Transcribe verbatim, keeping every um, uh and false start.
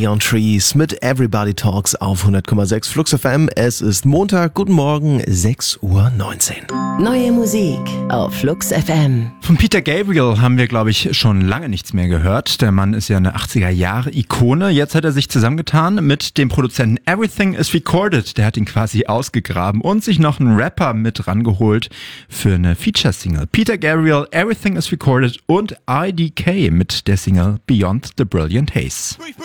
Neon Trees mit Everybody Talks auf hundert Komma sechs Flux F M. Es ist Montag, guten Morgen, sechs Uhr neunzehn. Neue Musik auf Flux F M. Von Peter Gabriel haben wir, glaube ich, schon lange nichts mehr gehört. Der Mann ist ja eine achtziger-Jahre-Ikone. Jetzt hat er sich zusammengetan mit dem Produzenten Everything is Recorded. Der hat ihn quasi ausgegraben und sich noch einen Rapper mit rangeholt für eine Feature-Single. Peter Gabriel, Everything is Recorded und I D K mit der Single Beyond the Brilliant Haze.